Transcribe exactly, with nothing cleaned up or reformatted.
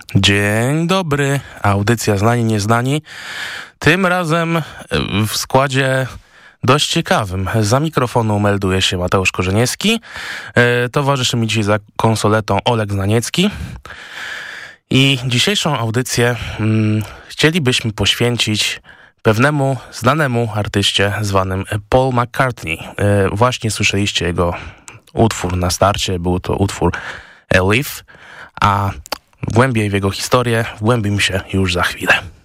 Dzień dobry, audycja Znani Nieznani. Tym razem w składzie dość ciekawym. Za mikrofonu melduje się Mateusz Korzeniewski. Towarzyszy mi dzisiaj za konsoletą Oleg Znaniecki. I dzisiejszą audycję hmm, chcielibyśmy poświęcić pewnemu znanemu artyście zwanym Paul McCartney. Właśnie słyszeliście jego utwór na starcie, był to utwór Live, a głębiej w jego historię wgłębimy się już za chwilę.